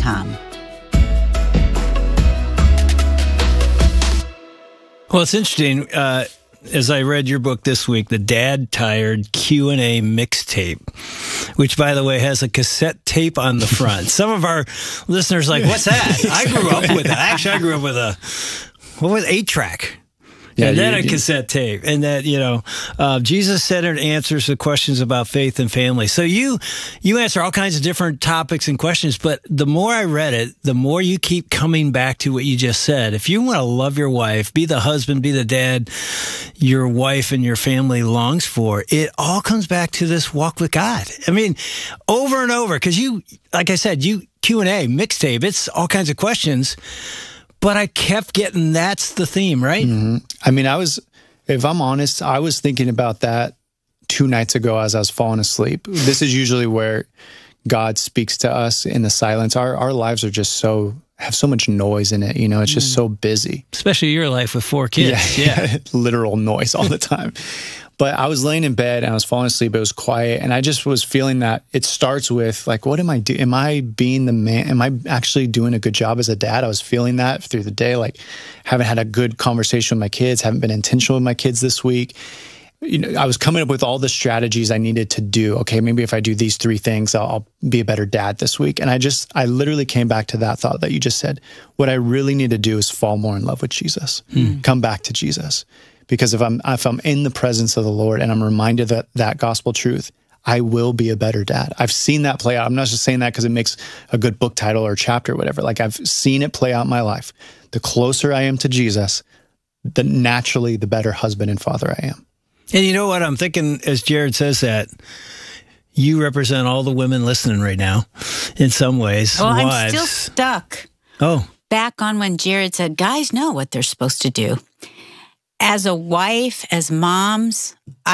JaredTalks.com. Well, it's interesting. As I read your book this week, the Dad Tired Q&A mixtape, which, by the way, has a cassette tape on the front. Some of our listeners are like, what's that? I grew up with that. Actually, I grew up with a 8-track. Yeah, and then a cassette tape. And that, Jesus-centered answers to questions about faith and family. So you answer all kinds of different topics and questions, but the more I read it, the more you keep coming back to what you just said. If you want to love your wife, be the husband, be the dad your wife and your family longs for, it all comes back to this walk with God. I mean, over and over, because like I said, Q&A, mixtape, it's all kinds of questions. But I kept getting, that's the theme, right? Mm-hmm. I mean, if I'm honest, I was thinking about that 2 nights ago as I was falling asleep. This is usually where God speaks to us in the silence. Our lives are just have so much noise in it. It's just so busy. Especially your life with 4 kids. Yeah. Literal noise all the time. But I was laying in bed and I was falling asleep. It was quiet. And I just was feeling that it starts with, like, what am I doing? Am I being the man? Am I actually doing a good job as a dad? I was feeling that through the day. Like, haven't had a good conversation with my kids, haven't been intentional with my kids this week. I was coming up with all the strategies I needed to do. Okay, maybe if I do these 3 things, I'll be a better dad this week. And I literally came back to that thought that you just said. What I really need to do is fall more in love with Jesus. Come back to Jesus. Because if I'm in the presence of the Lord and I'm reminded that gospel truth, I will be a better dad. I've seen that play out. I'm not just saying that because it makes a good book title or chapter or whatever. Like, I've seen it play out in my life. The closer I am to Jesus, naturally the better husband and father I am. And you know what? I'm thinking, as Jared says that, you represent all the women listening right now in some ways. Well, I'm still stuck. Back on when Jared said, guys know what they're supposed to do. As a wife, as moms,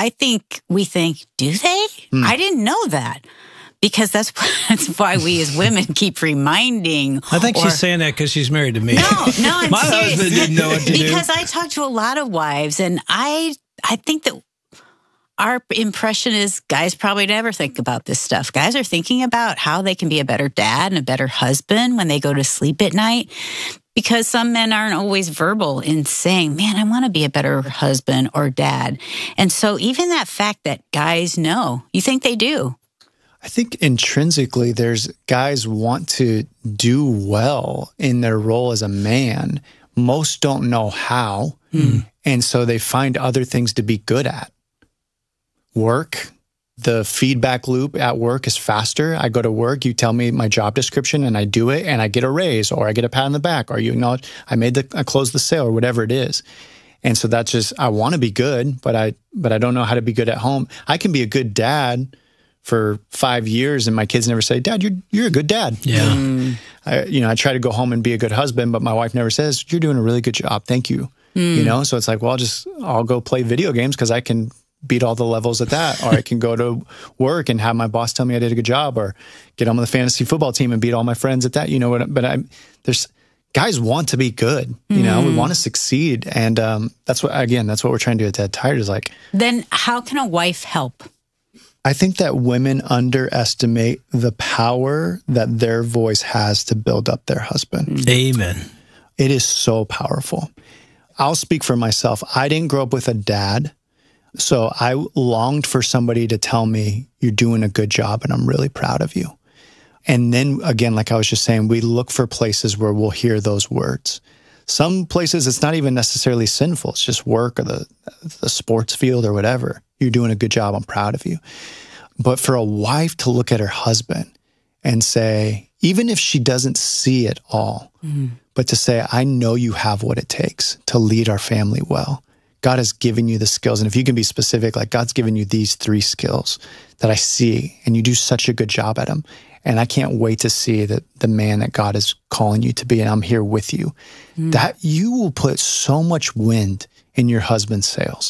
we think, do they? I didn't know that. Because that's why we as women keep reminding. I think she's saying that because she's married to me. No, I'm My serious. husband didn't know what to do. Because I talk to a lot of wives, and I think that our impression is guys probably never think about this stuff. Guys are thinking about how they can be a better dad and a better husband when they go to sleep at night. Because some men aren't always verbal in saying, man, I want to be a better husband or dad. And so even that fact that guys know, you think they do. I think intrinsically there's guys want to do well in their role as a man. Most don't know how. And so they find other things to be good at. Work. The feedback loop at work is faster. I go to work, you tell me my job description and I do it and I get a raise or I get a pat on the back or you acknowledge I closed the sale or whatever it is. And so that's just, I want to be good, but I don't know how to be good at home. I can be a good dad for 5 years and my kids never say, Dad, you're a good dad. Yeah. I try to go home and be a good husband, but my wife never says, you're doing a really good job. Thank you. So it's like, well, I'll go play video games because I can beat all the levels at that, or I can go to work and have my boss tell me I did a good job, or get on the fantasy football team and beat all my friends at that. But there's guys want to be good. We want to succeed, and that's what we're trying to do at Dad Tired is like. Then how can a wife help? I think that women underestimate the power that their voice has to build up their husband. Amen. It is so powerful. I'll speak for myself. I didn't grow up with a dad. So I longed for somebody to tell me, you're doing a good job and I'm really proud of you. And then again, like I was just saying, we look for places where we'll hear those words. Some places it's not even necessarily sinful. It's just work or the sports field or whatever. You're doing a good job. I'm proud of you. But for a wife to look at her husband and say, even if she doesn't see it all, but to say, I know you have what it takes to lead our family well. God has given you the skills. And if you can be specific, like God's given you these 3 skills that I see, and you do such a good job at them. And I can't wait to see that the man that God is calling you to be, and I'm here with you, that you will put so much wind in your husband's sails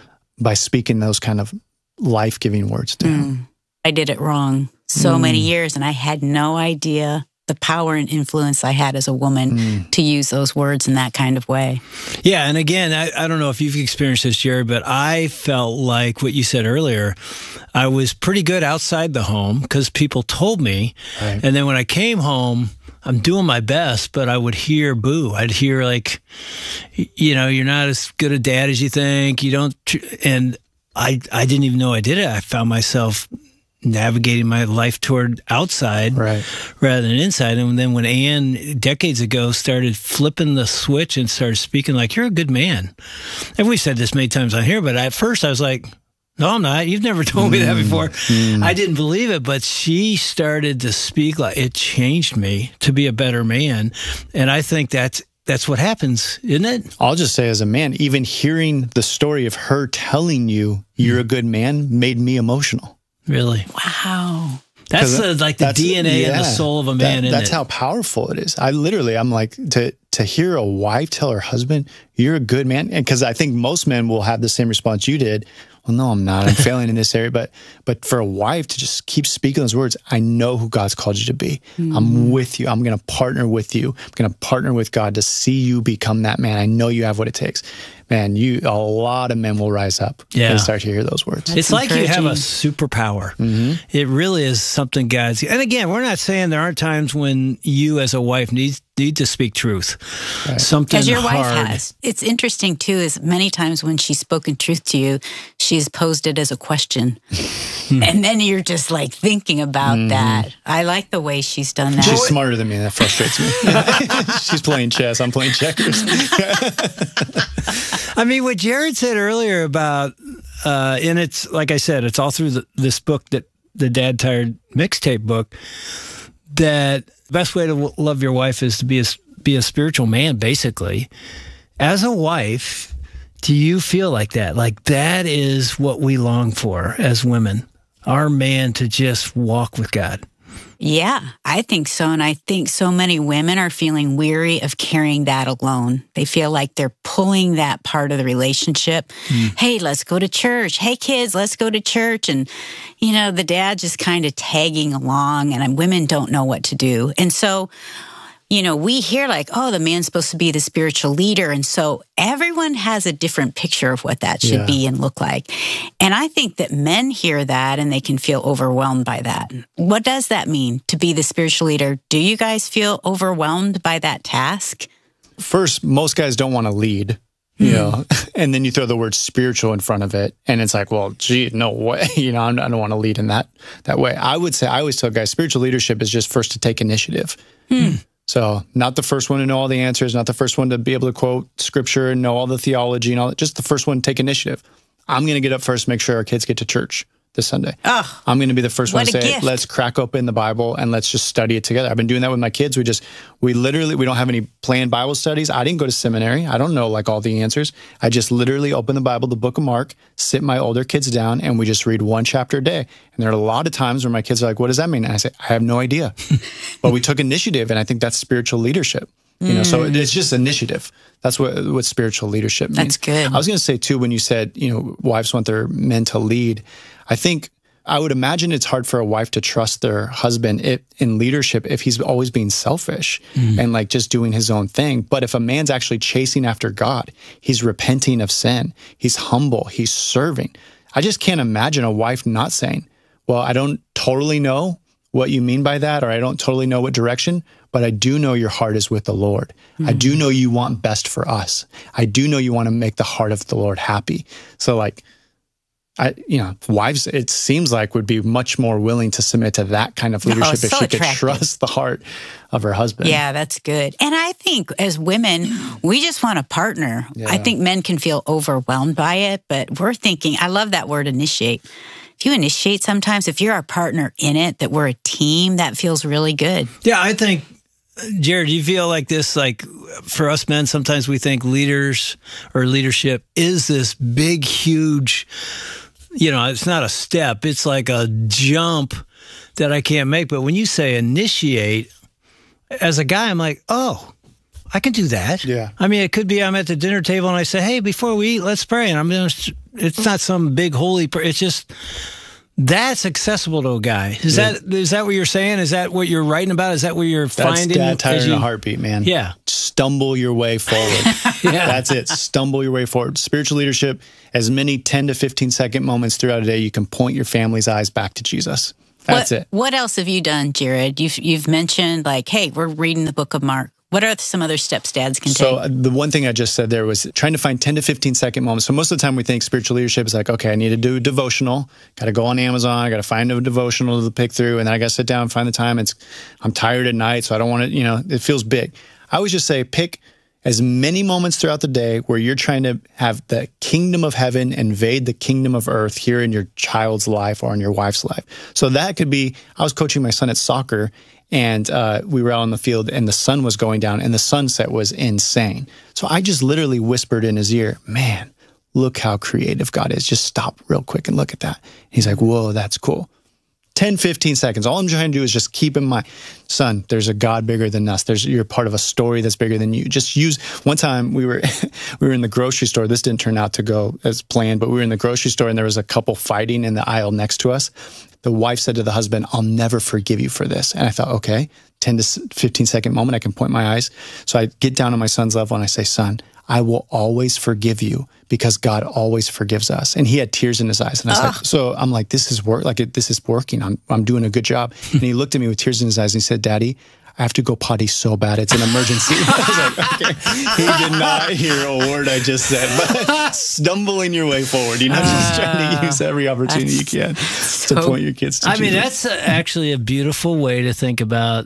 by speaking those kind of life-giving words to him. I did it wrong so many years, and I had no idea the power and influence I had as a woman to use those words in that kind of way. Yeah, and again, I don't know if you've experienced this, Jared, but I felt like what you said earlier, I was pretty good outside the home because people told me. Right. And then when I came home, I'm doing my best, but I would hear boo. I'd hear like, you're not as good a dad as you think. You don't, and I didn't even know I did it. I found myself navigating my life toward outside rather than inside. And then when Ann decades ago started flipping the switch and started speaking like, you're a good man. And we've said this many times on here, but at first I was like, no, I'm not. You've never told me that before. I didn't believe it, but she started to speak like it changed me to be a better man. And I think that's what happens, isn't it? I'll just say as a man, even hearing the story of her telling you you're a good man made me emotional. Really? Wow. That's the DNA and the soul of a man, isn't That's it? how powerful it is. I'm like, to hear a wife tell her husband, you're a good man. And because I think most men will have the same response you did. Well, no, I'm not. I'm failing in this area. But for a wife to just keep speaking those words, I know who God's called you to be. I'm with you. I'm going to partner with you. I'm going to partner with God to see you become that man. I know you have what it takes. Man, a lot of men will rise up and start to hear those words. It's like you have a superpower. It really is something God's... And again, we're not saying there aren't times when you as a wife need to speak truth. Right. Something as your hard. wife has. It's interesting, too, is many times when she's spoken truth to you, she's posed it as a question. And then you're just like thinking about that. I like the way she's done that. She's smarter than me. That frustrates me. She's playing chess. I'm playing checkers. I mean, what Jared said earlier about, and it's, like I said, it's all through this book, that the Dad Tired mixtape book, that the best way to love your wife is to be a spiritual man, basically. As a wife, do you feel like that? Like that is what we long for as women, our man to just walk with God. Yeah, I think so. And I think so many women are feeling weary of carrying that alone. They feel like they're pulling that part of the relationship. Hey, let's go to church. Hey, kids, let's go to church. And, the dad just kind of tagging along, and women don't know what to do. And so, we hear like, oh, the man's supposed to be the spiritual leader. And so everyone has a different picture of what that should be and look like. And I think that men hear that and they can feel overwhelmed by that. What does that mean to be the spiritual leader? Do you guys feel overwhelmed by that task? First, most guys don't want to lead, and then you throw the word spiritual in front of it. And it's like, well, gee, no way. I don't want to lead in that way. I would say, I always tell guys, spiritual leadership is just first to take initiative. So not the first one to know all the answers, not the first one to be able to quote scripture and know all the theology and all that, just the first one to take initiative. I'm going to get up first, make sure our kids get to church this Sunday. Oh, I'm going to be the first one to say, gift. Let's crack open the Bible and let's just study it together. I've been doing that with my kids. We don't have any planned Bible studies. I didn't go to seminary. I don't know like all the answers. I just literally open the Bible, the book of Mark, sit my older kids down, and we just read one chapter a day. And there are a lot of times where my kids are like, what does that mean? And I say, I have no idea. But we took initiative, and I think that's spiritual leadership. So it's just initiative. That's what spiritual leadership means. That's good. I was going to say too, when you said, wives want their men to lead, I would imagine it's hard for a wife to trust their husband in leadership if he's always being selfish and like just doing his own thing. But if a man's actually chasing after God, he's repenting of sin, he's humble, he's serving. I just can't imagine a wife not saying, well, I don't totally know what you mean by that, or I don't totally know what direction, but I do know your heart is with the Lord. I do know you want best for us. I do know you want to make the heart of the Lord happy. So like, wives, it seems like, would be much more willing to submit to that kind of leadership if she could trust the heart of her husband. Yeah, that's good. And I think as women, we just want a partner. Yeah. I think men can feel overwhelmed by it, but we're thinking, I love that word initiate. If you initiate sometimes, if you're our partner in it, that we're a team, that feels really good. Yeah, I think, Jared, you feel like this, like for us men, sometimes we think leaders or leadership is this big, huge, it's not a step. It's like a jump that I can't make. But when you say initiate, as a guy, I'm like, oh, I can do that. Yeah. I mean, it could be I'm at the dinner table and I say, hey, before we eat, let's pray. And it's not some big holy prayer. It's just, that's accessible to a guy. Is that what you're saying? Is that what you're writing about? Is that what you're finding? That's Dad Tired in a heartbeat, man. Yeah. Stumble your way forward. Yeah. That's it. Stumble your way forward. Spiritual leadership, as many 10 to 15 second moments throughout a day, you can point your family's eyes back to Jesus. That's it. What else have you done, Jared? You've mentioned like, hey, we're reading the book of Mark. What are some other steps dads can take? So the one thing I just said there was trying to find 10 to 15 second moments. So most of the time we think spiritual leadership is like, okay, I need to do a devotional. Got to go on Amazon. I got to find a devotional to pick through. And then I got to sit down and find the time. I'm tired at night, so I don't want to, it feels big. I always just say pick as many moments throughout the day where you're trying to have the kingdom of heaven invade the kingdom of earth here in your child's life or in your wife's life. So that could be, I was coaching my son at soccer, and we were out on the field and the sun was going down and the sunset was insane. So I just literally whispered in his ear, man, look how creative God is. Just stop real quick and look at that. He's like, whoa, that's cool. 10, 15 seconds. All I'm trying to do is just keep in mind, son, there's a God bigger than us. You're part of a story that's bigger than you. Just use, one time we were in the grocery store. This didn't turn out to go as planned, but we were in the grocery store and there was a couple fighting in the aisle next to us. The wife said to the husband, I'll never forgive you for this. And I thought, okay, 10 to 15 second moment, I can point my eyes. So I get down on my son's level and I say, son, I will always forgive you because God always forgives us. And he had tears in his eyes. And I was like, so I'm like, this is working. I'm doing a good job. And he looked at me with tears in his eyes and he said, Daddy, I have to go potty so bad. It's an emergency. I was like, okay. He did not hear a word I just said, but stumbling your way forward, just trying to use every opportunity you can to point your kids to Jesus. That's actually a beautiful way to think about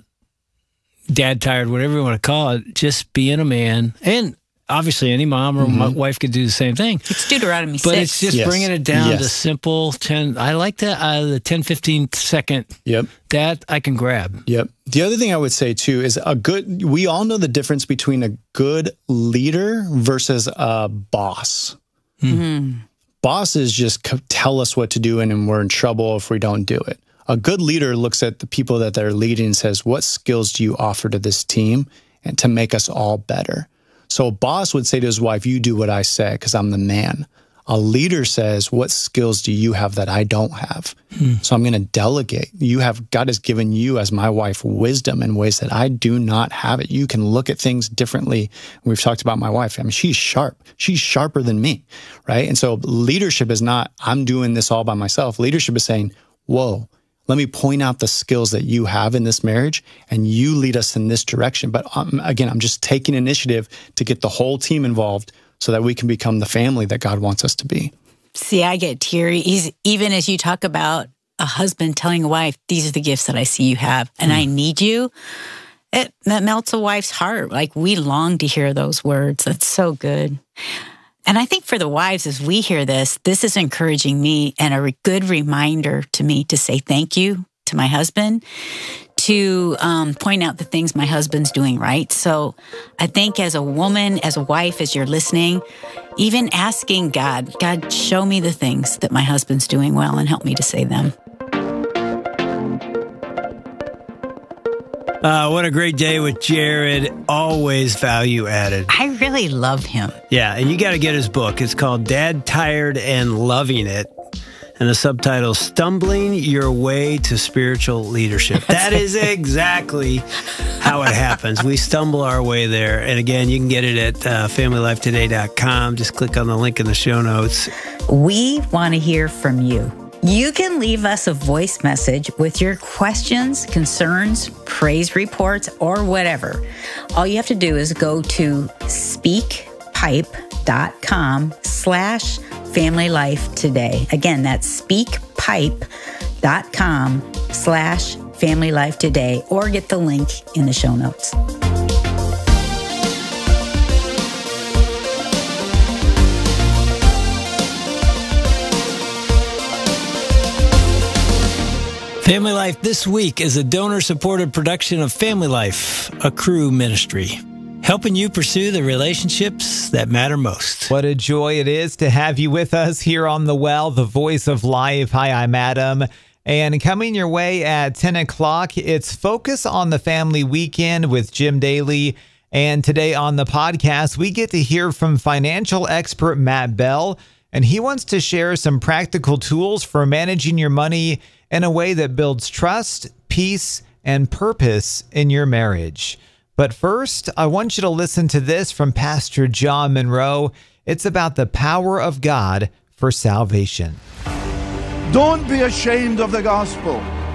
dad tired, whatever you want to call it, just being a man. And obviously any mom or my wife could do the same thing. It's Deuteronomy 6. But it's just bringing it down to simple 10. I like that, the 10, 15 second. Yep. That I can grab. Yep. The other thing I would say too is we all know the difference between a good leader versus a boss. Mm-hmm. Bosses just tell us what to do and we're in trouble if we don't do it. A good leader looks at the people that they're leading and says, what skills do you offer to this team and to make us all better? So a boss would say to his wife, you do what I say because I'm the man. A leader says, what skills do you have that I don't have? So I'm going to delegate. God has given you as my wife wisdom in ways that I do not have it. You can look at things differently. We've talked about my wife. I mean, she's sharp. She's sharper than me, right? And so leadership is not, I'm doing this all by myself. Leadership is saying, whoa, let me point out the skills that you have in this marriage and you lead us in this direction. But again, I'm just taking initiative to get the whole team involved so that we can become the family that God wants us to be. See, I get teary. Even as you talk about a husband telling a wife, these are the gifts that I see you have and I need you. That melts a wife's heart. Like we long to hear those words. That's so good. And I think for the wives, as we hear this is encouraging me and a good reminder to me to say thank you to my husband, to point out the things my husband's doing right. So I think as a woman, as a wife, as you're listening, even asking God, show me the things that my husband's doing well and help me to say them. What a great day with Jared. Always value added. I really love him. Yeah, and you got to get his book. It's called Dad Tired and Loving It. And the subtitle, Stumbling Your Way to Spiritual Leadership. That is exactly how it happens. We stumble our way there. And again, you can get it at familylifetoday.com. Just click on the link in the show notes. We want to hear from you. You can leave us a voice message with your questions, concerns, praise reports, or whatever. All you have to do is go to speakpipe.com/familylifetoday. Again, that's speakpipe.com/familylifetoday, or get the link in the show notes. Family Life This Week is a donor-supported production of Family Life, a Cru ministry, helping you pursue the relationships that matter most. What a joy it is to have you with us here on The Well, the voice of life. Hi, I'm Adam. And coming your way at 10 o'clock, it's Focus on the Family Weekend with Jim Daly. And today on the podcast, we get to hear from financial expert Matt Bell, and he wants to share some practical tools for managing your money in a way that builds trust, peace, and purpose in your marriage. But first, I want you to listen to this from Pastor John Monroe. It's about the power of God for salvation. Don't be ashamed of the gospel.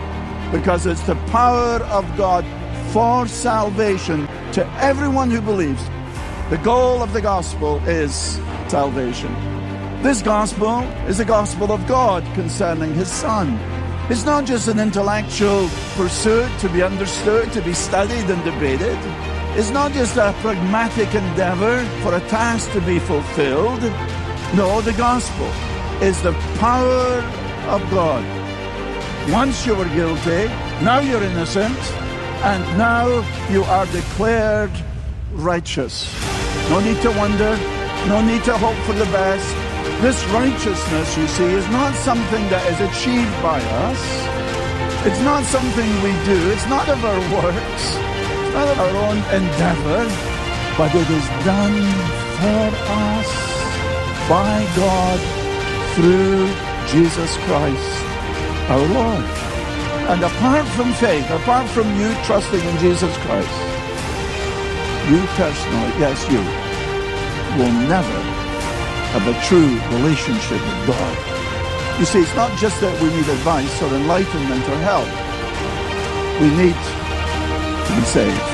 because it's the power of God for salvation to everyone who believes. The goal of the gospel is salvation. This gospel is the gospel of God concerning his Son. It's not just an intellectual pursuit to be understood, to be studied and debated. It's not just a pragmatic endeavor for a task to be fulfilled. No, the gospel is the power of God. Once you were guilty, now you're innocent, and now you are declared righteous. No need to wonder, no need to hope for the best. This righteousness, you see, is not something that is achieved by us. It's not something we do. It's not of our works. It's not of our own endeavor, but it is done for us by God through Jesus Christ, our Lord. And apart from faith, apart from you trusting in Jesus Christ, you personally, yes, you, will never have a true relationship with God. You see, it's not just that we need advice or enlightenment or help. We need to be saved.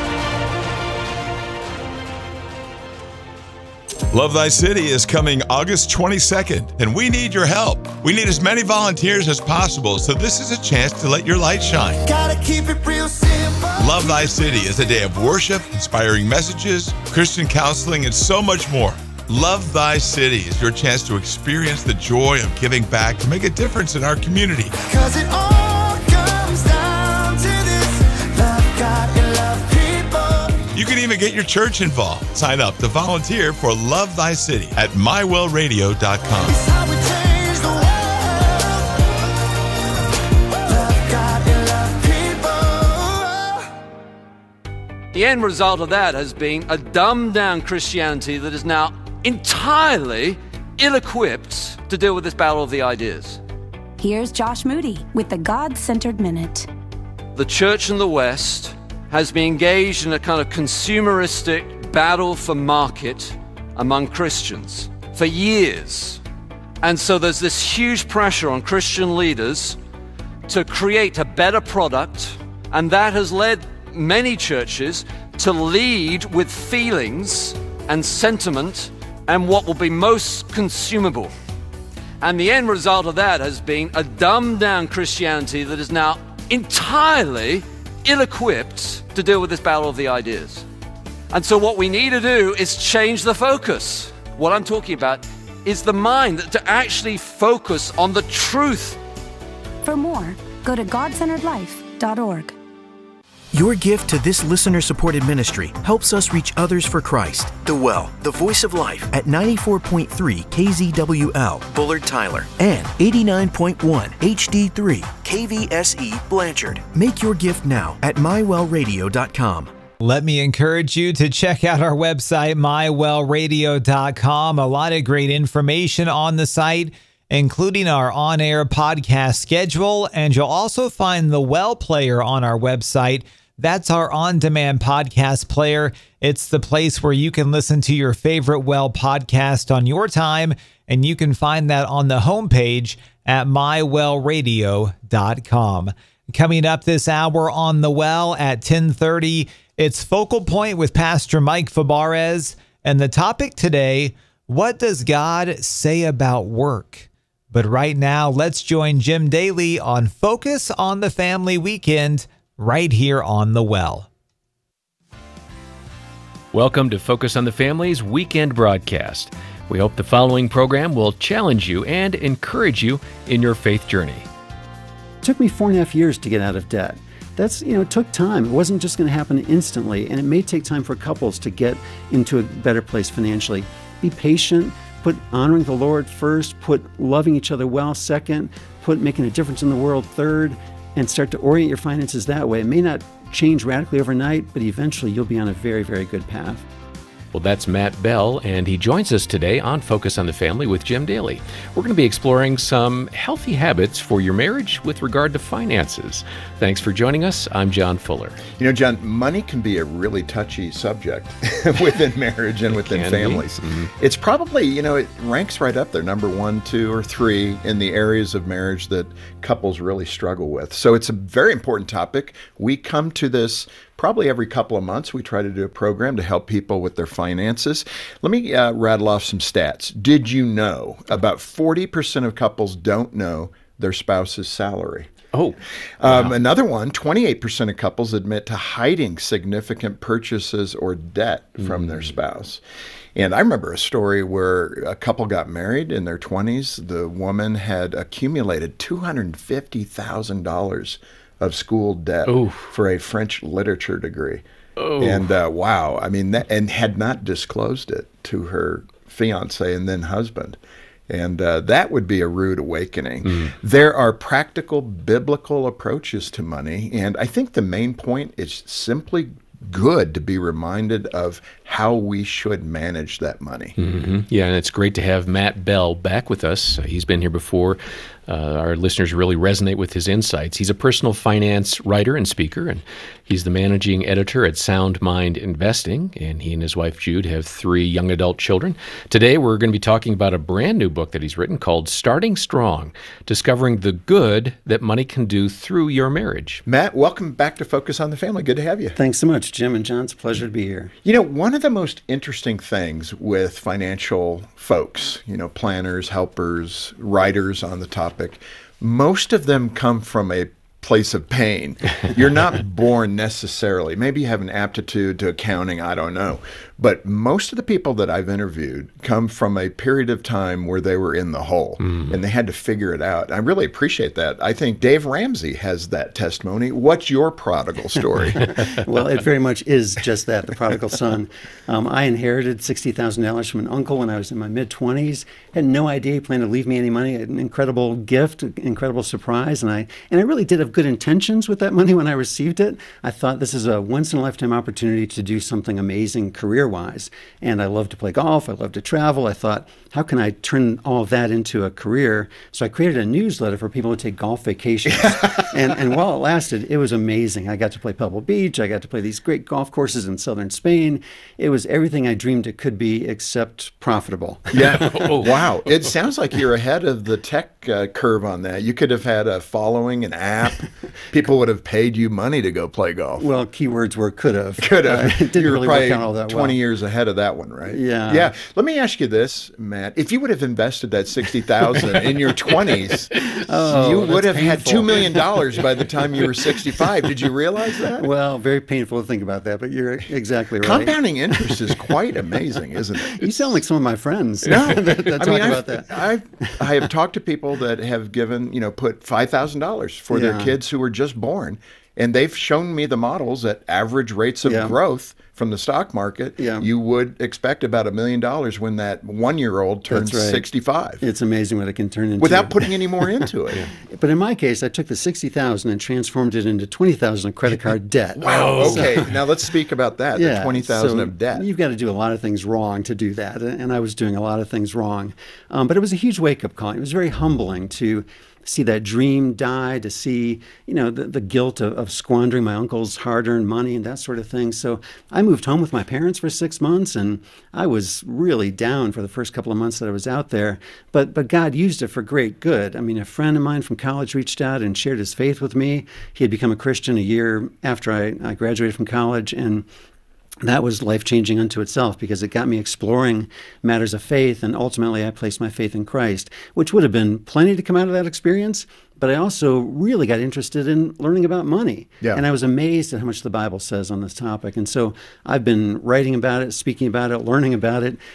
Love Thy City is coming August 22nd, and we need your help. We need as many volunteers as possible, so this is a chance to let your light shine. Gotta keep it real simple. Love Thy City is a day of worship, inspiring messages, Christian counseling, and so much more. Love Thy City is your chance to experience the joy of giving back to make a difference in our community. 'Cause it all comes down to this: love God and love people. You can even get your church involved. Sign up to volunteer for Love Thy City at mywellradio.com. It's how we change the world. Love God and love people. The end result of that has been a dumbed-down Christianity that is now entirely ill-equipped to deal with this battle of the ideas. Here's Josh Moody with the God-Centered Minute. The church in the West has been engaged in a kind of consumeristic battle for market among Christians for years. And so there's this huge pressure on Christian leaders to create a better product, and that has led many churches to lead with feelings and sentiment and what will be most consumable. And the end result of that has been a dumbed-down Christianity that is now entirely ill-equipped to deal with this battle of the ideas. And so what we need to do is change the focus. What I'm talking about is the mind, to actually focus on the truth. For more, go to godcenteredlife.org. Your gift to this listener-supported ministry helps us reach others for Christ. The Well, the Voice of Life at 94.3 KZWL, Bullard Tyler, and 89.1 HD3 KVSE, Blanchard. Make your gift now at mywellradio.com. Let me encourage you to check out our website, mywellradio.com. A lot of great information on the site, including our on-air podcast schedule, and you'll also find the Well player on our website. That's our on-demand podcast player. It's the place where you can listen to your favorite Well podcast on your time, and you can find that on the homepage at mywellradio.com. Coming up this hour on The Well at 10:30, it's Focal Point with Pastor Mike Fabarez, and the topic today, what does God say about work? But right now, let's join Jim Daly on Focus on the Family Weekend right here on The Well. Welcome to Focus on the Family's weekend broadcast. We hope the following program will challenge you and encourage you in your faith journey. It took me 4.5 years to get out of debt. That's, it took time. It wasn't just going to happen instantly, and it may take time for couples to get into a better place financially. Be patient. Put honoring the Lord first, put loving each other well second, put making a difference in the world third, and start to orient your finances that way. It may not change radically overnight, but eventually you'll be on a very, very good path. Well, that's Matt Bell, and he joins us today on Focus on the Family with Jim Daly. We're going to be exploring some healthy habits for your marriage with regard to finances. Thanks for joining us. I'm John Fuller. You know, John, money can be a really touchy subject within marriage and within families. It's probably, it ranks right up there, number 1, 2, or 3 in the areas of marriage that couples really struggle with. So it's a very important topic. We come to this probably every couple of months. We try to do a program to help people with their finances. Let me rattle off some stats. Did you know about 40% of couples don't know their spouse's salary? Oh, wow. Another one, 28% of couples admit to hiding significant purchases or debt from their spouse. And I remember a story where a couple got married in their 20s. The woman had accumulated $250,000 of school debt for a French literature degree. And wow, I mean, and had not disclosed it to her fiance and then husband. And that would be a rude awakening. There are practical biblical approaches to money. And I think the main point is simply good to be reminded of how we should manage that money. Yeah, and it's great to have Matt Bell back with us. He's been here before. Our listeners really resonate with his insights. He's a personal finance writer and speaker, and he's the managing editor at Sound Mind Investing, and he and his wife Jude have 3 young adult children. Today we're going to be talking about a brand new book that he's written called Starting Strong, Discovering the Good That Money Can Do Through Your Marriage. Matt, welcome back to Focus on the Family. Good to have you. Thanks so much, Jim and John. It's a pleasure to be here. You know, one of the most interesting things with financial folks, planners, helpers, writers on the topic, most of them come from a place of pain. You're not born necessarily. Maybe you have an aptitude to accounting, I don't know. But most of the people that I've interviewed come from a period of time where they were in the hole and they had to figure it out. I really appreciate that. I think Dave Ramsey has that testimony. What's your prodigal story? Well, it very much is just that, the prodigal son. I inherited $60,000 from an uncle when I was in my mid-20s. Had no idea he planned to leave me any money. An incredible gift, incredible surprise. And I really did have good intentions with that money when I received it. I thought this is a once-in-a-lifetime opportunity to do something amazing career-wise. And I love to play golf. I love to travel. I thought, how can I turn all of that into a career? So I created a newsletter for people to take golf vacations. and while it lasted, it was amazing. I got to play Pebble Beach. I got to play these great golf courses in southern Spain. It was everything I dreamed it could be except profitable. Yeah. Wow. It sounds like you're ahead of the tech curve on that. You could have had a following, an app. People would have paid you money to go play golf. Well, keywords were could have. Could have. It didn't really work out all that 20 well. years ahead of that one, right? Yeah. Yeah. Let me ask you this, Matt. If you would have invested that $60,000 in your 20s, you would have had $2 million by the time you were 65. Did you realize that? Well, very painful to think about that, but you're exactly right. Compounding interest is quite amazing, isn't it? You sound like some of my friends. No, that talk about that. I have talked to people that have given, put $5,000 for their kids who were just born, and they've shown me the models at average rates of growth from the stock market. You would expect about $1 million when that 1-year-old turns 65. It's amazing what it can turn into without putting any more into it. But in my case, I took the $60,000 and transformed it into $20,000 of credit card debt. Wow. Okay. Now let's speak about that. The $20,000 of debt. You've got to do a lot of things wrong to do that, and I was doing a lot of things wrong. But it was a huge wake-up call. It was very humbling to see that dream die, to see, the guilt of squandering my uncle's hard-earned money and that sort of thing. So I moved home with my parents for 6 months, and I was really down for the first couple of months that I was out there. But God used it for great good. I mean, a friend of mine from college reached out and shared his faith with me. He had become a Christian a year after I graduated from college, and that was life-changing unto itself because it got me exploring matters of faith, and ultimately I placed my faith in Christ, which would have been plenty to come out of that experience, but I also really got interested in learning about money. And I was amazed at how much the Bible says on this topic. And so I've been writing about it, speaking about it, learning about it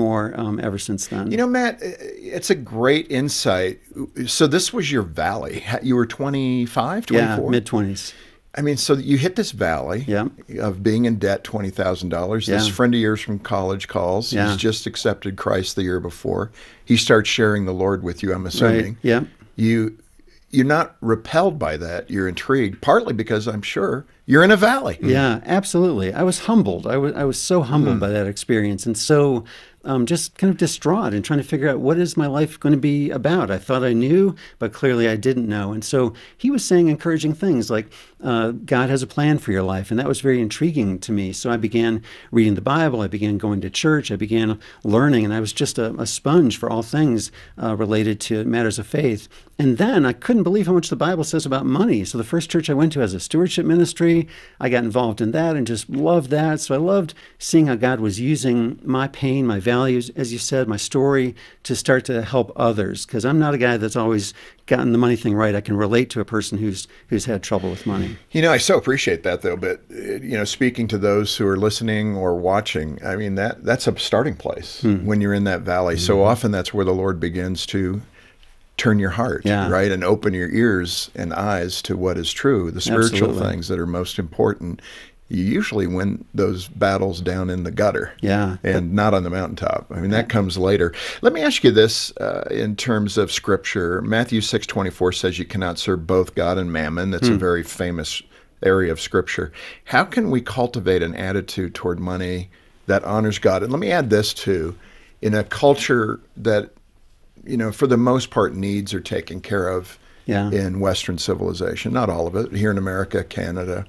ever since then. Matt, it's a great insight. So this was your valley. You were 25, 24? Yeah, mid-20s. I mean, so you hit this valley of being in debt, $20,000. This friend of yours from college calls. He's just accepted Christ the year before. He starts sharing the Lord with you, I'm assuming. Right. Yeah. You're not repelled by that. You're intrigued, partly because I'm sure you're in a valley. Yeah, absolutely. I was humbled. I was so humbled by that experience, and so just kind of distraught and trying to figure out what is my life going to be about. I thought I knew, but clearly I didn't know. And so he was saying encouraging things like, God has a plan for your life. And that was very intriguing to me. So I began reading the Bible. I began going to church. I began learning. And I was just a sponge for all things related to matters of faith. And then I couldn't believe how much the Bible says about money. So the first church I went to has a stewardship ministry. I got involved in that and just loved that. So I loved seeing how God was using my pain, my values, as you said, my story, to start to help others. Because I'm not a guy that's always gotten the money thing right. I can relate to a person who's had trouble with money. You know, I so appreciate that, though. But, you know, speaking to those who are listening or watching, I mean, that's a starting place when you're in that valley. So often that's where the Lord begins to turn your heart, right? And open your ears and eyes to what is true, the spiritual things that are most important. You usually win those battles down in the gutter and not on the mountaintop. I mean, that comes later. Let me ask you this in terms of Scripture. Matthew 6:24 says you cannot serve both God and mammon. That's a very famous area of Scripture. How can we cultivate an attitude toward money that honors God? And let me add this, too. In a culture that, you know, for the most part, needs are taken care of in Western civilization. Not all of it. Here in America, Canada,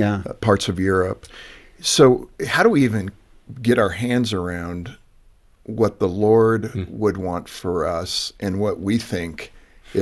parts of Europe. So how do we even get our hands around what the Lord would want for us and what we think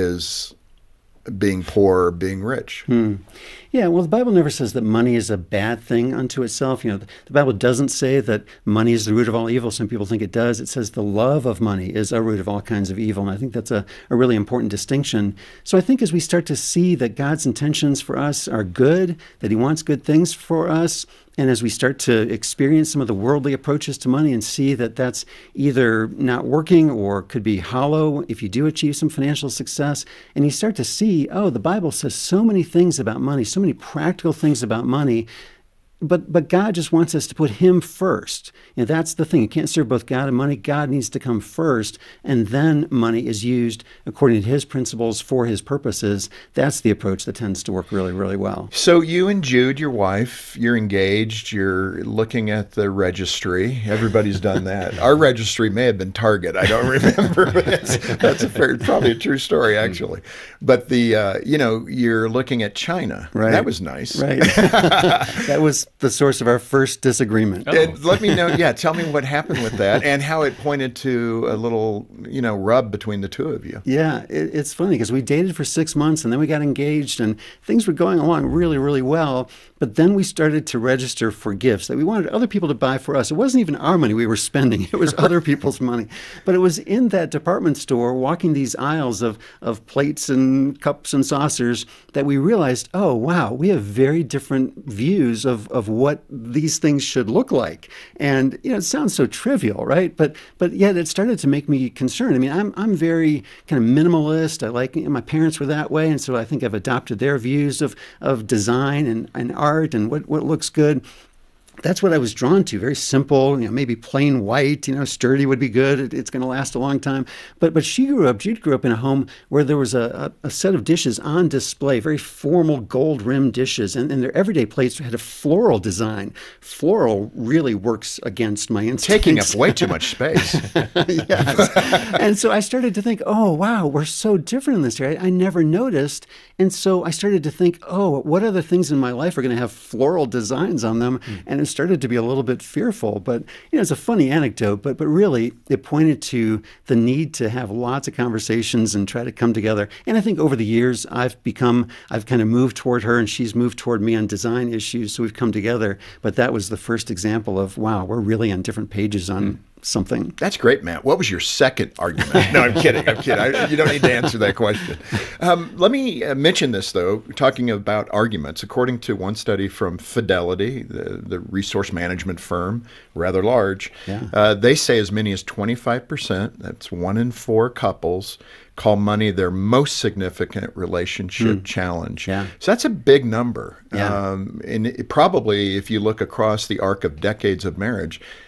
is being poor or being rich? Yeah, well, the Bible never says that money is a bad thing unto itself. You know, the Bible doesn't say that money is the root of all evil. Some people think it does. It says the love of money is a root of all kinds of evil. And I think that's a really important distinction. So I think as we start to see that God's intentions for us are good, that he wants good things for us, and as we start to experience some of the worldly approaches to money and see that that's either not working or could be hollow if you do achieve some financial success, and you start to see, oh, the Bible says so many things about money, so many practical things about money, but God just wants us to put him first. You know, that's the thing. You can't serve both God and money. God needs to come first, and then money is used according to his principles for his purposes. That's the approach that tends to work really, really well. So you and Jude, your wife, you're engaged. You're looking at the registry. Everybody's done that. Our registry may have been Target. I don't remember. But that's probably a true story, actually. But you know, you're looking at China. Right. That was nice. Right. That was the source of our first disagreement. And let me know, tell me what happened with that and how it pointed to a little, you know, rub between the two of you. Yeah, it's funny because we dated for 6 months and then we got engaged and things were going along really, really well. But then we started to register for gifts that we wanted other people to buy for us. It wasn't even our money we were spending. It was other people's money. But it was in that department store walking these aisles of plates and cups and saucers that we realized, oh, wow, we have very different views of what these things should look like. And, you know, it sounds so trivial, right? But yet it started to make me concerned. I mean, I'm very kind of minimalist. I like, my parents were that way. And so I think I've adopted their views of design and art and what looks good. That's what I was drawn to. Very simple, you know, maybe plain white, you know, sturdy would be good. It's going to last a long time. But Jude grew up in a home where there was a set of dishes on display, very formal gold rimmed dishes. And their everyday plates had a floral design. Floral really works against my instincts. Taking up way too much space. Yes. And so I started to think, oh, wow, we're so different in this area. I never noticed. And so I started to think, oh, what other things in my life are going to have floral designs on them? And it started to be a little bit fearful. But, you know, it's a funny anecdote, but really it pointed to the need to have lots of conversations and try to come together. And I think over the years, I've kind of moved toward her and she's moved toward me on design issues. So we've come together. But that was the first example of, wow, we're really on different pages on something. That's great, Matt. What was your second argument? No, I'm kidding. You don't need to answer that question. Let me mention this, though, talking about arguments. According to one study from Fidelity, the resource management firm, rather large, they say as many as 25%, that's 1 in 4 couples, call money their most significant relationship challenge. So that's a big number. And probably, if you look across the arc of decades of marriage,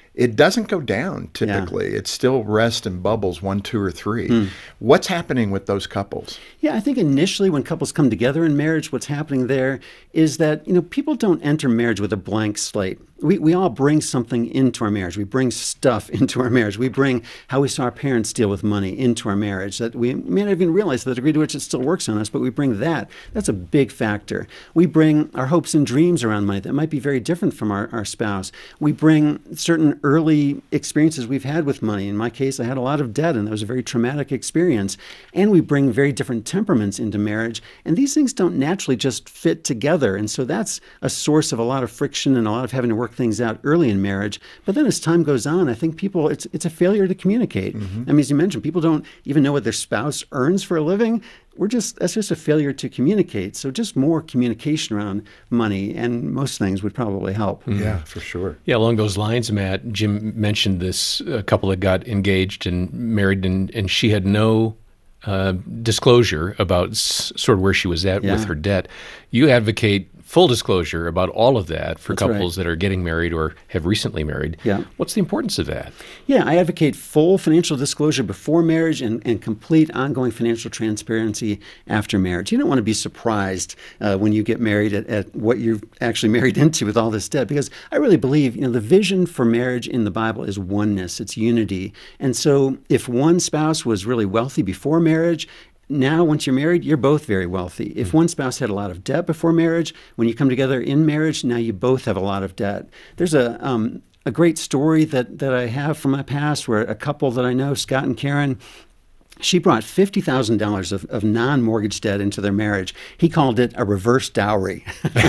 it doesn't go down typically. It still rests in bubbles 1, 2, or 3. What's happening with those couples? Yeah, I think initially when couples come together in marriage, what's happening there is that, people don't enter marriage with a blank slate. We all bring something into our marriage. We bring stuff into our marriage. We bring how we saw our parents deal with money into our marriage that we may not even realize the degree to which it still works on us, but we bring that. That's a big factor. We bring our hopes and dreams around money that might be very different from our spouse. We bring certain early experiences we've had with money. In my case, I had a lot of debt, and that was a very traumatic experience. And we bring very different temperaments into marriage, and these things don't naturally just fit together. And so that's a source of a lot of friction and a lot of having to work things out early in marriage. But then as time goes on, I think people, it's a failure to communicate. I mean, as you mentioned, people don't even know what their spouse earns for a living. That's just a failure to communicate. So just more communication around money and most things would probably help. Yeah, for sure. Yeah, along those lines, Matt, Jim mentioned this couple that got engaged and married, and she had no disclosure about sort of where she was at with her debt. You advocate full disclosure about all of that for couples that are getting married or have recently married. Yeah. What's the importance of that? Yeah, I advocate full financial disclosure before marriage and complete ongoing financial transparency after marriage. You don't want to be surprised when you get married at what you're actually married into with all this debt, because I really believe, the vision for marriage in the Bible is oneness, it's unity. And so if one spouse was really wealthy before marriage, now, once you're married, you're both very wealthy. If one spouse had a lot of debt before marriage, when you come together in marriage, now you both have a lot of debt. There's a great story that I have from my past where a couple that I know, Scott and Karen, she brought $50,000 of non-mortgage debt into their marriage. He called it a reverse dowry.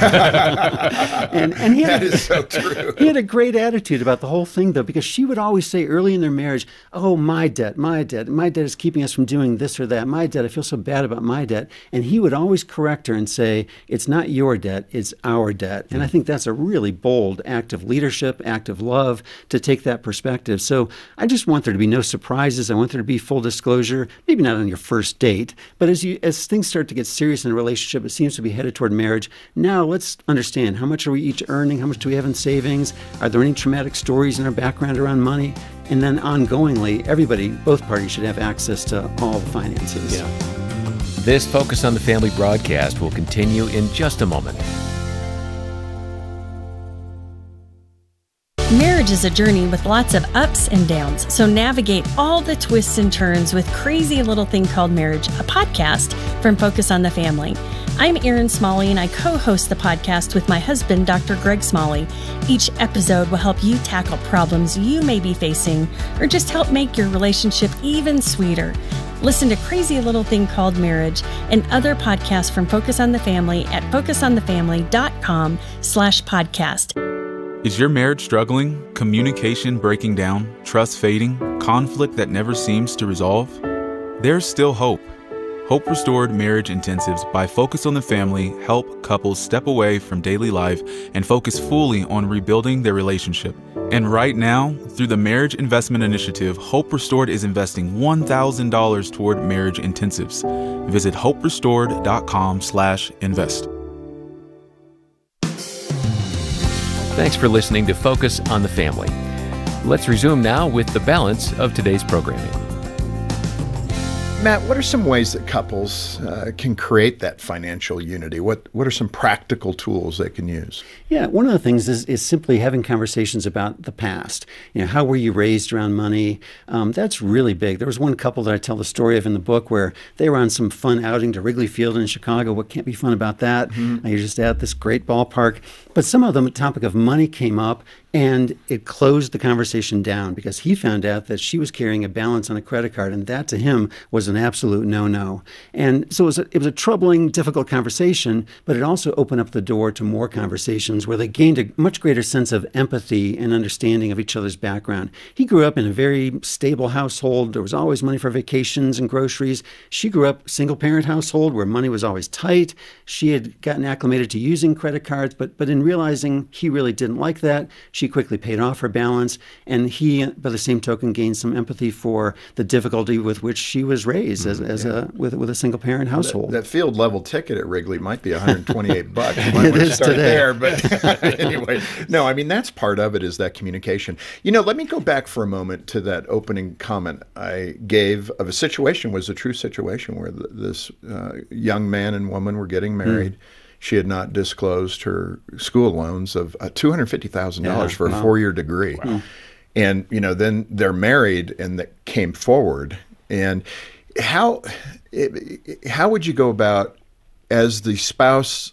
and he had, that is so true. He had a great attitude about the whole thing, though, because she would always say early in their marriage, oh, my debt is keeping us from doing this or that. My debt, I feel so bad about my debt. And he would always correct her and say, it's not your debt, it's our debt. And I think that's a really bold act of leadership, act of love to take that perspective. So I just want there to be no surprises. I want there to be full disclosure. Maybe not on your first date, but as things start to get serious in a relationship, it seems to be headed toward marriage. Now let's understand, how much are we each earning? How much do we have in savings? Are there any traumatic stories in our background around money? And then ongoingly, both parties should have access to all the finances. Yeah. This Focus on the Family broadcast will continue in just a moment. Marriage is a journey with lots of ups and downs, so navigate all the twists and turns with Crazy Little Thing Called Marriage, a podcast from Focus on the Family. I'm Erin Smalley, and I co-host the podcast with my husband, Dr. Greg Smalley. Each episode will help you tackle problems you may be facing or just help make your relationship even sweeter. Listen to Crazy Little Thing Called Marriage and other podcasts from Focus on the Family at focusonthefamily.com/podcast. Is your marriage struggling, communication breaking down, trust fading, conflict that never seems to resolve? There's still hope. Hope Restored Marriage Intensives by Focus on the Family help couples step away from daily life and focus fully on rebuilding their relationship. And right now, through the Marriage Investment Initiative, Hope Restored is investing $1,000 toward marriage intensives. Visit hoperestored.com/invest. Thanks for listening to Focus on the Family. Let's resume now with the balance of today's programming. Matt, what are some ways that couples can create that financial unity? What are some practical tools they can use? Yeah, one of the things is simply having conversations about the past. How were you raised around money? That's really big. There was one couple that I tell the story of in the book where they were on some fun outing to Wrigley Field in Chicago. What can't be fun about that? You're just at this great ballpark. But some of them, the topic of money came up, and it closed the conversation down because he found out that she was carrying a balance on a credit card, and that to him was an absolute no-no. And so it was a troubling, difficult conversation, but it also opened up the door to more conversations where they gained a much greater sense of empathy and understanding of each other's background. He grew up in a very stable household. There was always money for vacations and groceries. She grew up single-parent household where money was always tight. She had gotten acclimated to using credit cards, but in realizing he really didn't like that, She quickly paid off her balance, and he, by the same token, gained some empathy for the difficulty with which she was raised with a single parent household. That field level ticket at Wrigley might be $128. You might want to start there, but anyway, no, I mean that's part of it, is that communication. Let me go back for a moment to that opening comment I gave of a situation, was a true situation where this young man and woman were getting married. She had not disclosed her school loans of $250,000 for a 4-year degree. Wow. And, then they're married and that came forward. And how would you go about, as the spouse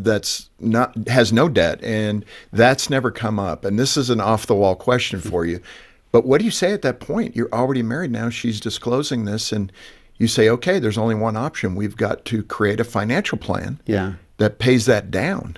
has no debt and that's never come up, and this is an off the wall question for you, but what do you say at that point? You're already married now. She's disclosing this, and you say, okay, there's only one option. We've got to create a financial plan that pays that down.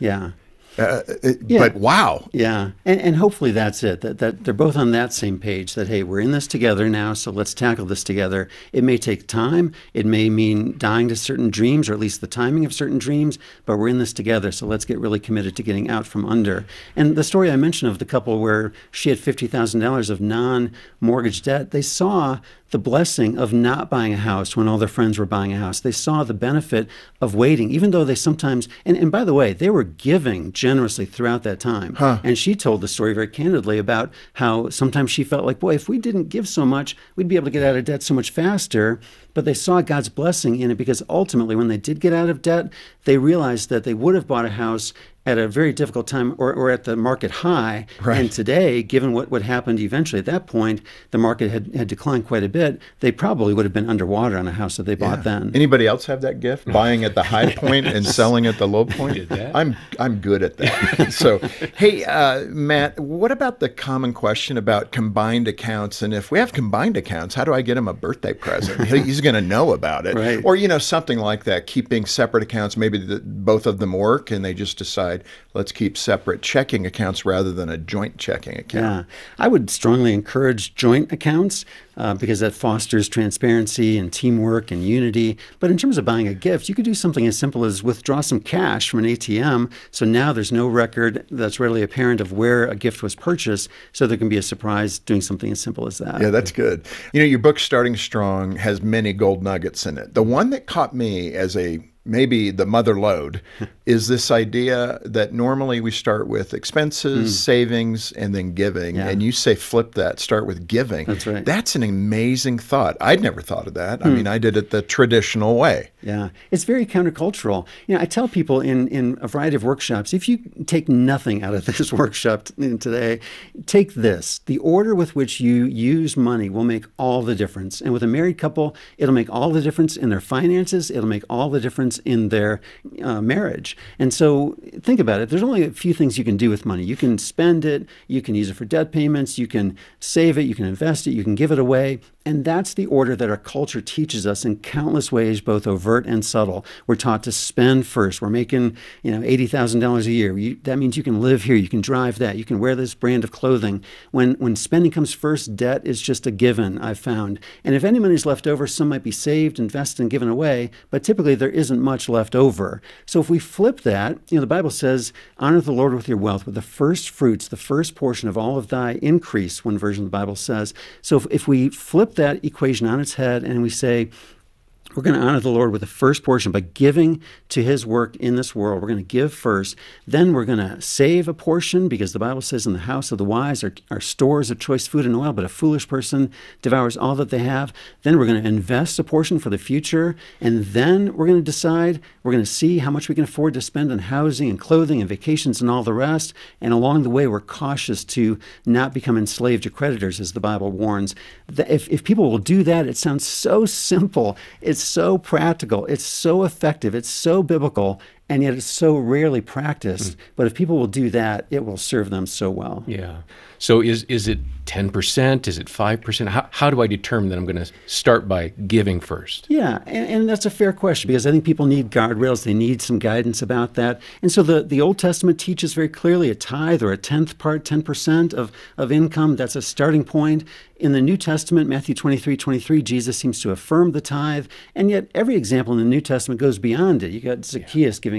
But wow. Yeah. And hopefully that's it, that they're both on that same page, that, hey, we're in this together now, so let's tackle this together. It may take time. It may mean dying to certain dreams, or at least the timing of certain dreams, but we're in this together, so let's get really committed to getting out from under. And the story I mentioned of the couple where she had $50,000 of non-mortgage debt, they saw the blessing of not buying a house when all their friends were buying a house. They saw the benefit of waiting, even though they sometimes, and by the way, they were giving generously throughout that time. And she told the story very candidly about how sometimes she felt like, boy, if we didn't give so much, we'd be able to get out of debt so much faster. But they saw God's blessing in it, because ultimately when they did get out of debt, they realized that they would have bought a house at a very difficult time, or at the market high. Right. And today, given what happened eventually at that point, the market had declined quite a bit. They probably would have been underwater on a house that they bought then. Anybody else have that gift? Buying at the high point and selling at the low point? Did that? I'm good at that. So, hey, Matt, what about the common question about combined accounts? And if we have combined accounts, how do I get him a birthday present? He's going to know about it. Right. Or, something like that, keeping separate accounts. Maybe both of them work and they just decide, let's keep separate checking accounts rather than a joint checking account. Yeah, I would strongly encourage joint accounts because that fosters transparency and teamwork and unity. But in terms of buying a gift, you could do something as simple as withdraw some cash from an ATM. So now there's no record that's readily apparent of where a gift was purchased. So there can be a surprise doing something as simple as that. Yeah, that's good. Your book, Starting Strong, has many gold nuggets in it. The one that caught me as maybe the mother lode is this idea that normally we start with expenses, savings, and then giving. Yeah. And you say flip that, start with giving. That's right. That's an amazing thought. I'd never thought of that. I mean, I did it the traditional way. Yeah, it's very countercultural. I tell people in a variety of workshops, if you take nothing out of this workshop today, take this. The order with which you use money will make all the difference. And with a married couple, it'll make all the difference in their finances. It'll make all the difference in their marriage. And so think about it. There's only a few things you can do with money. You can spend it. You can use it for debt payments. You can save it. You can invest it. You can give it away. And that's the order that our culture teaches us in countless ways, both overt and subtle. We're taught to spend first. We're making, $80,000 a year. That means you can live here. You can drive that. You can wear this brand of clothing. When spending comes first, debt is just a given, I've found. And if any money's left over, some might be saved, invested, and given away. But typically, there isn't much left over. So if we flip that, the Bible says, honor the Lord with your wealth, with the first fruits, the first portion of all of thy increase, one version of the Bible says. So if we flip that equation on its head and we say, we're going to honor the Lord with the first portion by giving to his work in this world. We're going to give first. Then we're going to save a portion, because the Bible says in the house of the wise are stores of choice food and oil, but a foolish person devours all that they have. Then we're going to invest a portion for the future. And then we're going to decide, we're going to see how much we can afford to spend on housing and clothing and vacations and all the rest. And along the way, we're cautious to not become enslaved to creditors, as the Bible warns. If people will do that, it sounds so simple. It's so practical. It's so effective. It's so biblical. And yet it's so rarely practiced. But if people will do that, it will serve them so well. Yeah. So is it 10%? Is it 5%? How do I determine that I'm going to start by giving first? Yeah, and that's a fair question, because I think people need guardrails. They need some guidance about that. And so the Old Testament teaches very clearly a tithe or a tenth part, 10% of income. That's a starting point. In the New Testament, Matthew 23:23, Jesus seems to affirm the tithe. And yet every example in the New Testament goes beyond it. You got Zacchaeus giving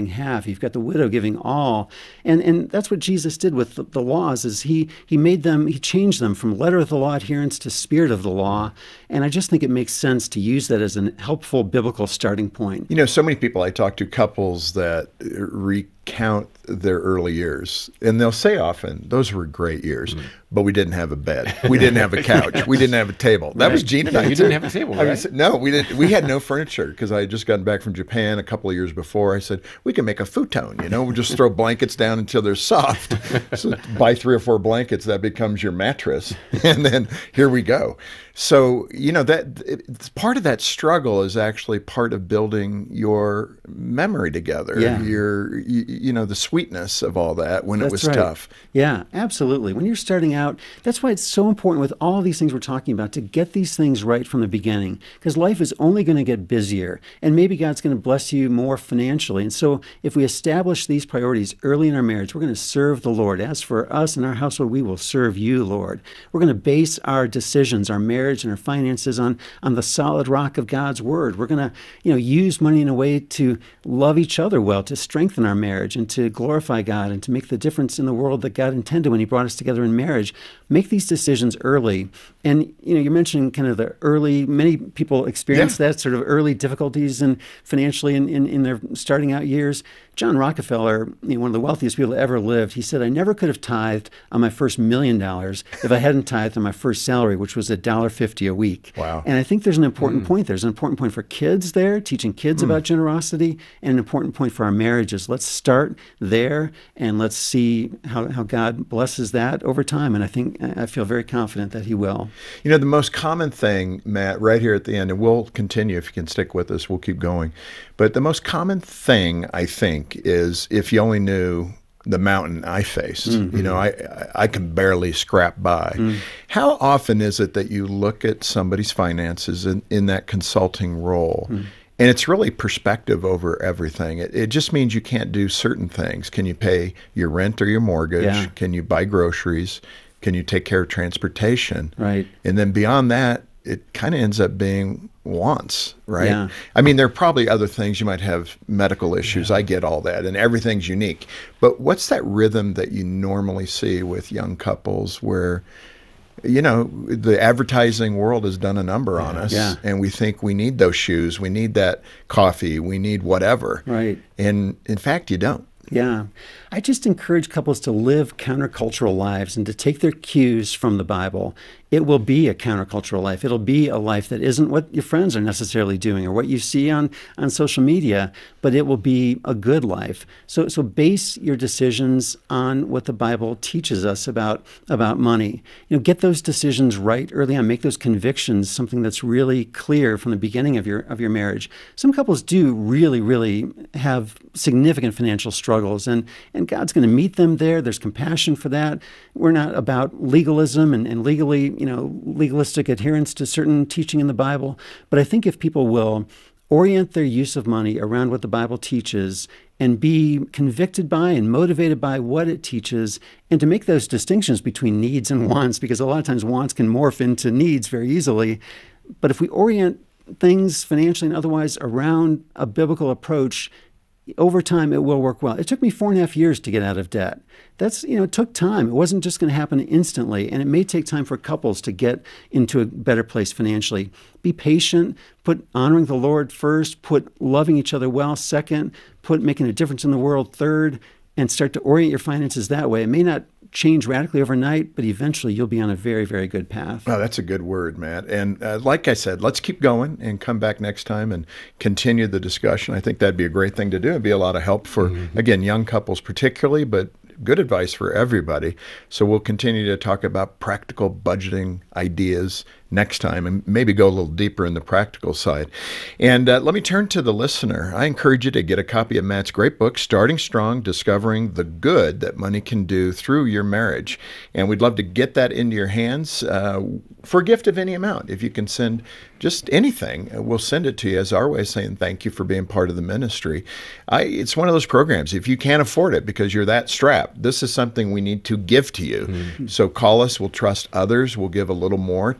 giving half. You've got the widow giving all. And that's what Jesus did with the laws, is he changed them from letter of the law adherence to spirit of the law. And I just think it makes sense to use that as a helpful biblical starting point. You know, so many people I talk to, couples that recount their early years, and they'll say often, those were great years, but we didn't have a bed. We didn't have a couch. We didn't have a table. That was Gene and I. You didn't have a table, right? I mean, no, we didn't. We had no furniture because I had just gotten back from Japan a couple of years before. I said, we can make a futon, you know, we'll just throw blankets down until they're soft. So buy 3 or 4 blankets, that becomes your mattress. And then here we go. So, you know, part of that struggle is actually part of building your memory together. Yeah. You know, the sweetness of all that when it was tough. Yeah, absolutely. When you're starting out, that's why it's so important with all these things we're talking about to get these things right from the beginning, because life is only going to get busier, and maybe God's going to bless you more financially. And so if we establish these priorities early in our marriage, we're going to serve the Lord. As for us and our household, we will serve you, Lord. We're going to base our decisions, our marriage and our finances on the solid rock of God's word. We're going to, use money in a way to love each other well, to strengthen our marriage and to glorify God and to make the difference in the world that God intended when he brought us together in marriage. Make these decisions early. And, you mentioned kind of the early, many people experience that sort of early difficulties and financially in their starting out years. John Rockefeller, one of the wealthiest people that ever lived, he said, I never could have tithed on my first $1 million if I hadn't tithed on my first salary, which was $1.50 a week. Wow. And I think there's an important point. There's an important point for kids there, teaching kids about generosity, and an important point for our marriages. Let's start there and let's see how God blesses that over time. And I feel very confident that he will. The most common thing, Matt, right here at the end, and we'll continue if you can stick with us, we'll keep going. But the most common thing, I think, is if you only knew the mountain I face. I can barely scrap by. How often is it that you look at somebody's finances in that consulting role, and it's really perspective over everything? It just means you can't do certain things. Can you pay your rent or your mortgage? Yeah. Can you buy groceries? Can you take care of transportation? Right. And then beyond that, it kind of ends up being wants, right? Yeah. I mean, there are probably other things. You might have medical issues. I get all that, and everything's unique. But what's that rhythm that you normally see with young couples where, the advertising world has done a number on us, and we think we need those shoes, we need that coffee, we need whatever. Right. And in fact, you don't. Yeah. I just encourage couples to live countercultural lives and to take their cues from the Bible. It will be a countercultural life. It'll be a life that isn't what your friends are necessarily doing or what you see on social media, but it will be a good life. So base your decisions on what the Bible teaches us about money. Get those decisions right early on. Make those convictions something that's really clear from the beginning of your marriage. Some couples do really, really have significant financial struggles, and God's going to meet them there. There's compassion for that. We're not about legalism and legalistic adherence to certain teaching in the Bible. But I think if people will orient their use of money around what the Bible teaches and be convicted by and motivated by what it teaches, and to make those distinctions between needs and wants, because a lot of times wants can morph into needs very easily. But if we orient things financially and otherwise around a biblical approach, over time, it will work well. It took me 4.5 years to get out of debt. That's, it took time. It wasn't just going to happen instantly. And it may take time for couples to get into a better place financially. Be patient, put honoring the Lord first, put loving each other well second, put making a difference in the world third, and start to orient your finances that way. It may not change radically overnight, but eventually you'll be on a very, very good path. Oh, that's a good word, Matt. And like I said, let's keep going and come back next time and continue the discussion. I think that'd be a great thing to do. It'd be a lot of help for, again, young couples particularly, but good advice for everybody. So we'll continue to talk about practical budgeting ideas next time and maybe go a little deeper in the practical side. And let me turn to the listener. I encourage you to get a copy of Matt's great book, Starting Strong, Discovering the Good That Money Can Do Through Your Marriage. And we'd love to get that into your hands for a gift of any amount. If you can send just anything, we'll send it to you as our way of saying thank you for being part of the ministry. It's one of those programs. If you can't afford it because you're that strapped, this is something we need to give to you. So call us. We'll trust others. We'll give a little more to offset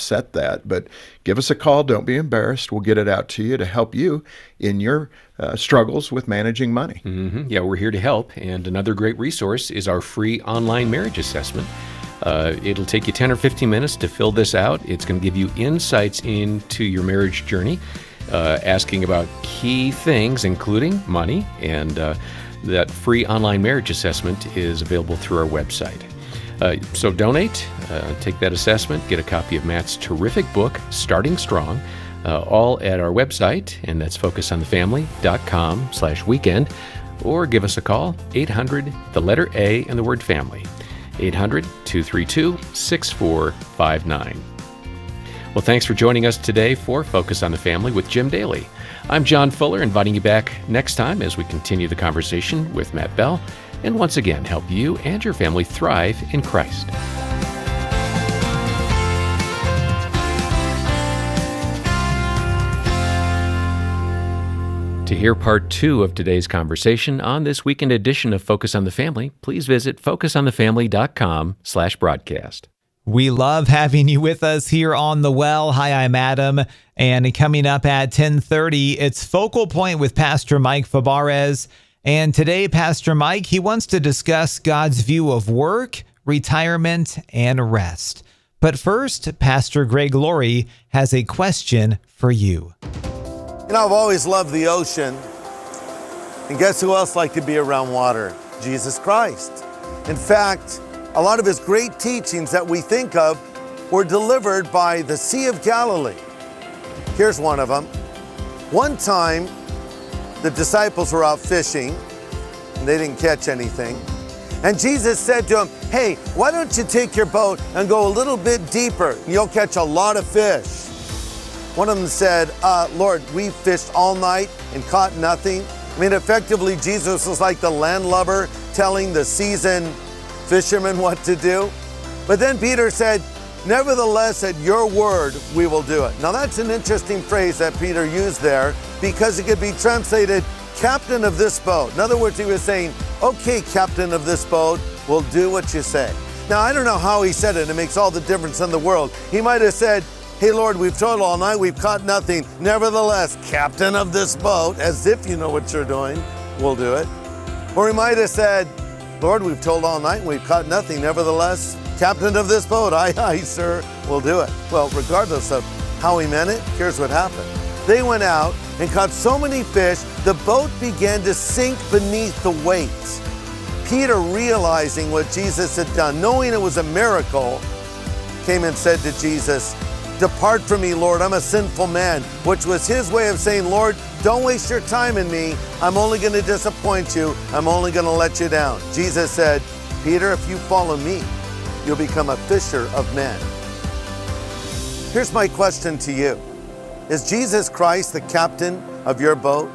set that. But give us a call. Don't be embarrassed. We'll get it out to you to help you in your struggles with managing money. Mm-hmm. Yeah, we're here to help. And another great resource is our free online marriage assessment. It'll take you 10 or 15 minutes to fill this out. It's going to give you insights into your marriage journey, asking about key things, including money. And that free online marriage assessment is available through our website. So donate, take that assessment, get a copy of Matt's terrific book, Starting Strong, all at our website, and that's focusonthefamily.com/weekend, or give us a call, 800, the letter A and the word family, 800-232-6459. Well, thanks for joining us today for Focus on the Family with Jim Daly. I'm John Fuller, inviting you back next time as we continue the conversation with Matt Bell, and once again help you and your family thrive in Christ. To hear part 2 of today's conversation on this weekend edition of Focus on the Family, please visit focusonthefamily.com/broadcast. We love having you with us here on The Well. Hi, I'm Adam. And coming up at 10:30, it's Focal Point with Pastor Mike Fabarez. And today, Pastor Mike, he wants to discuss God's view of work, retirement, and rest. But first, Pastor Greg Laurie has a question for you. You know, I've always loved the ocean. And guess who else liked to be around water? Jesus Christ. In fact, a lot of his great teachings that we think of were delivered by the Sea of Galilee. Here's one of them. One time, the disciples were out fishing, and they didn't catch anything. And Jesus said to them, hey, why don't you take your boat and go a little bit deeper, and you'll catch a lot of fish. One of them said, Lord, we fished all night and caught nothing. I mean, effectively, Jesus was like the landlubber telling the seasoned fishermen what to do. But then Peter said, nevertheless, at your word, we will do it. Now, that's an interesting phrase that Peter used there, because it could be translated, captain of this boat. In other words, he was saying, okay, captain of this boat, we'll do what you say. Now, I don't know how he said it. It makes all the difference in the world. He might have said, hey, Lord, we've toiled all night, we've caught nothing. Nevertheless, captain of this boat, as if you know what you're doing, we'll do it. Or he might have said, Lord, we've toiled all night and we've caught nothing. Nevertheless, captain of this boat, aye, aye, sir, we'll do it. Well, regardless of how he meant it, here's what happened. They went out and caught so many fish, the boat began to sink beneath the weight. Peter, realizing what Jesus had done, knowing it was a miracle, came and said to Jesus, depart from me, Lord, I'm a sinful man, which was his way of saying, Lord, don't waste your time in me. I'm only going to disappoint you. I'm only going to let you down. Jesus said, Peter, if you follow me, you'll become a fisher of men. Here's my question to you. Is Jesus Christ the captain of your boat?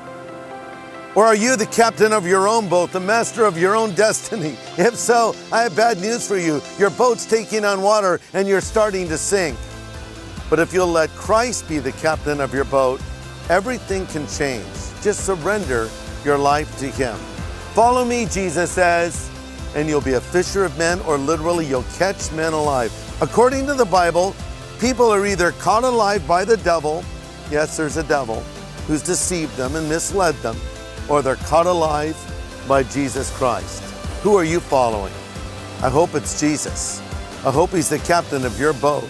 Or are you the captain of your own boat, the master of your own destiny? If so, I have bad news for you. Your boat's taking on water and you're starting to sink. But if you'll let Christ be the captain of your boat, everything can change. Just surrender your life to him. Follow me, Jesus says, and you'll be a fisher of men, or literally you'll catch men alive. According to the Bible, people are either caught alive by the devil, yes, there's a devil, who's deceived them and misled them, or they're caught alive by Jesus Christ. Who are you following? I hope it's Jesus. I hope he's the captain of your boat.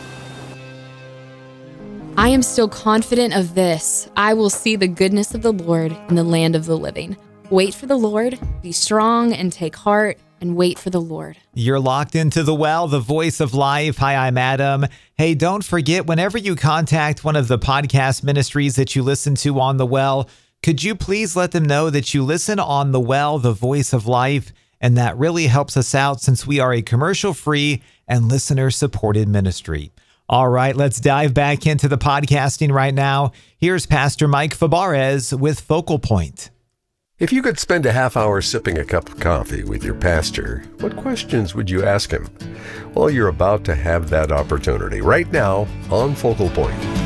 I am still confident of this. I will see the goodness of the Lord in the land of the living. Wait for the Lord, be strong and take heart, and wait for the Lord. You're locked into The Well, the voice of life. Hi, I'm Adam. Hey, don't forget, whenever you contact one of the podcast ministries that you listen to on The Well, could you please let them know that you listen on The Well, the voice of life? And that really helps us out, since we are a commercial-free and listener-supported ministry. All right, let's dive back into the podcasting right now. Here's Pastor Mike Fabarez with Focal Point. If you could spend a half hour sipping a cup of coffee with your pastor, what questions would you ask him? Well, you're about to have that opportunity right now on Focal Point.